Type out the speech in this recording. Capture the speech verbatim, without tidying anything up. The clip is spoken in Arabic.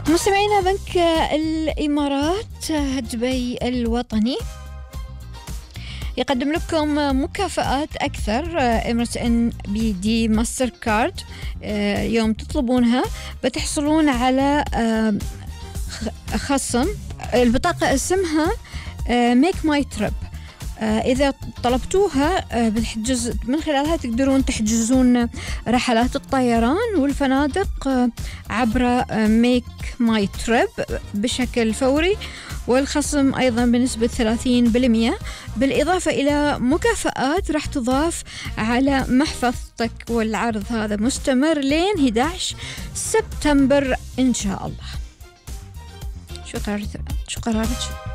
مستمعينا، بنك الإمارات دبي الوطني يقدم لكم مكافآت أكثر. إمارات إن بي دي ماستر كارد يوم تطلبونها بتحصلون على خصم. البطاقة اسمها ميك ماي تريب. إذا طلبتوها بتحجز من خلالها، تقدرون تحجزون رحلات الطيران والفنادق عبر ميك ماي تريب بشكل فوري، والخصم أيضا بنسبة ثلاثين بالمئة، بالإضافة إلى مكافآت راح تضاف على محفظتك. والعرض هذا مستمر لين أحد عشر سبتمبر إن شاء الله. شو قررت؟ شو قررت؟